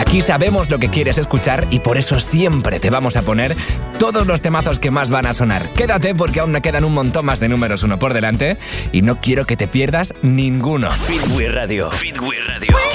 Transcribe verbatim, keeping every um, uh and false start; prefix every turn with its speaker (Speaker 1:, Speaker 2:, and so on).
Speaker 1: Aquí sabemos lo que quieres escuchar y por eso siempre te vamos a poner todos los temazos que más van a sonar. Quédate porque aún me quedan un montón más de números uno por delante y no quiero que te pierdas ninguno.
Speaker 2: Feedway Radio. Feedway Radio.